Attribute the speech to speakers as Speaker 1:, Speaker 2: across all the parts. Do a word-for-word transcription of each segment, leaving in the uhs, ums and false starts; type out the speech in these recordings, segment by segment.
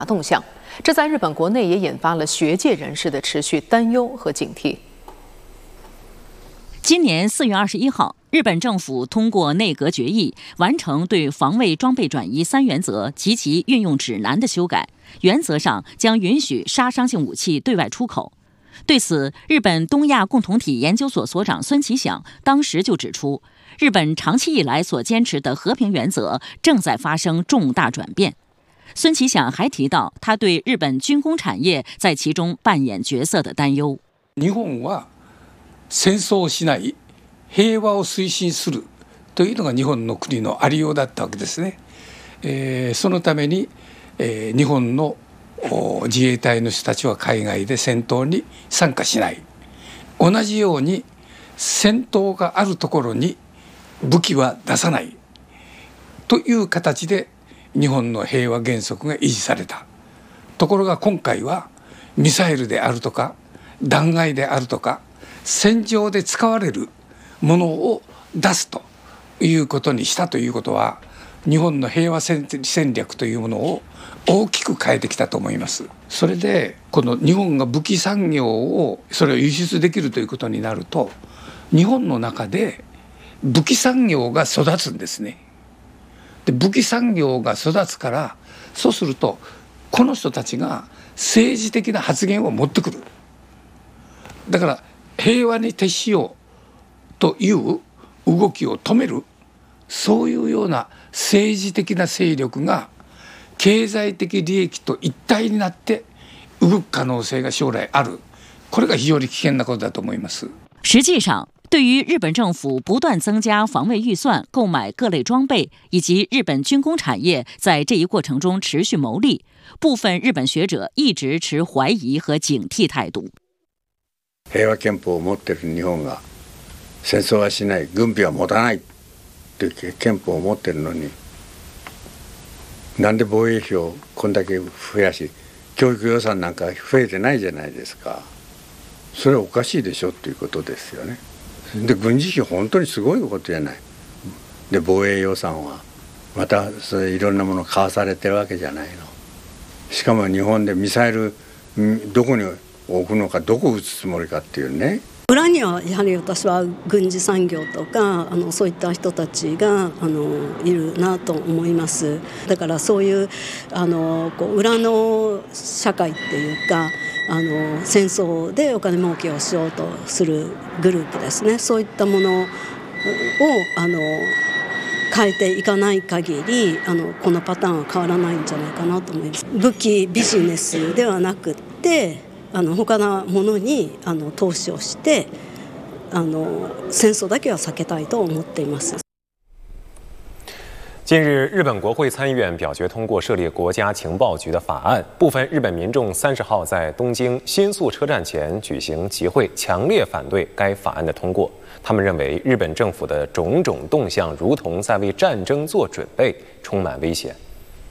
Speaker 1: 动向，这在日本国内也引发了学界人士的持续担忧和警惕。
Speaker 2: 今年四月二十一号，日本政府通过内阁决议，完成对防卫装备转移三原则及其运用指南的修改，原则上将允许杀伤性武器对外出口。对此，日本东亚共同体研究所所长孙其响当时就指出，日本长期以来所坚持的和平原则正在发生重大转变。孙其响还提到，他对日本军工产业在其中扮演角色的担忧。
Speaker 3: 日本は戦争をしない、平和を推進するというのが日本の国のありようだったわけですね。えー、そのために、えー、日本の自衛隊の人たちは海外で戦闘に参加しない。同じように戦闘があるところに武器は出さないという形で日本の平和原則が維持された。ところが今回はミサイルであるとか弾劾であるとか戦場で使われるものを出すということにしたということは、日本の平和戦略というものを大きく変えてきたと思います。それでこの日本が武器産業をそれを輸出できるということになると、日本の中で武器産業が育つんですね。で武器産業が育つから、そうするとこの人たちが政治的な発言を持ってくる。だから平和に徹しようという動きを止める、そういうような政治的な勢力が経済的利益と一体になって動く可能性が将来ある。これが非常に危険なことだと思います。
Speaker 2: 实际上，对于日本政府不断增加防卫预算、购买各类装备，以及日本军工产业在这一过程中持续牟利，部分日本学者一直持怀疑和警惕态度。
Speaker 4: 平和憲法を持っている日本が戦争はしない、軍備は持たないという憲法を持っているのに、なんで防衛費をこんだけ増やし、教育予算なんか増えてないじゃないですか。それはおかしいでしょということですよね。で軍事費本当にすごいことじゃない。で防衛予算はまたそういういろんなもの買わされてるわけじゃないの。しかも日本でミサイルどこに置くのか、どこを撃つつもりかっていうね。
Speaker 5: 裏にはやはり私は軍事産業とかあのそういった人たちがあのいるなと思います。だからそういうあのこう裏の社会っていうか、あの戦争でお金儲けをしようとするグループですね、そういったものをあの変えていかない限り、あのこのパターンは変わらないんじゃないかなと思います。武器ビジネスではなくってあの他のものにあの投資をしてあの戦争だけは避けたいと思っています。
Speaker 6: 近日，日本国会参议院表决通过设立国家情报局的法案。部分日本民众三十号在东京新宿车站前举行集会，强烈反对该法案的通过。他们认为，日本政府的种种动向如同在为战争做准备，充満危险。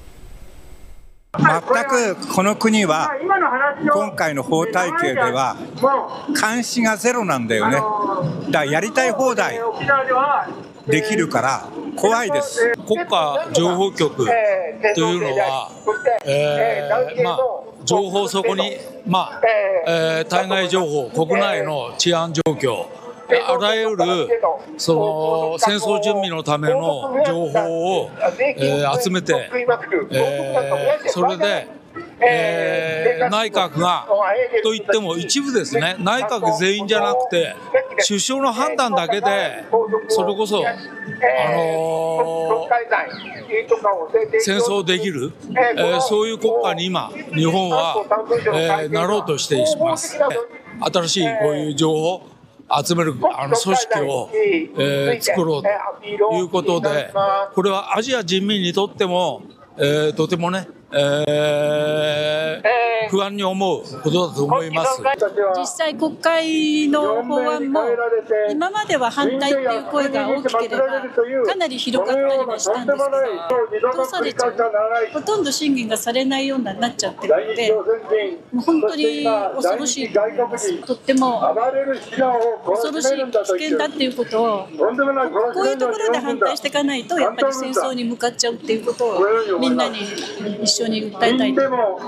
Speaker 7: 全くこの国は今回の法体系では監視がゼロなんだよね。だからやりたい放題できるから怖いです。
Speaker 8: 国家情報局というのは、えーまあ、情報そこに、まあえー、対外情報、国内の治安状況、あらゆるその戦争準備のための情報を、えー、集めて、えー、それで、えー、内閣がといっても一部ですね、内閣全員じゃなくて首相の判断だけでそれこそ、あのー、戦争できる、えー、そういう国家に今日本は、えー、なろうとしています。新しいこういう情報集めるあの組織を、えー、作ろうということで、これはアジア人民にとっても、えー、とてもね、えー、不安に思うことだと思います。
Speaker 9: 実際国会の法案も今までは反対っていう声が大きければかなり広かったりもしたんですけど、通されちゃう、ほとんど審議がされないようになっちゃってるので、もう本当に恐ろしいと思います。とっても恐ろしい危険だっていうことをこういうところで反対していかないと、やっぱり戦争に向かっちゃうっていうことをみんなに一緒に訴えたいと思います。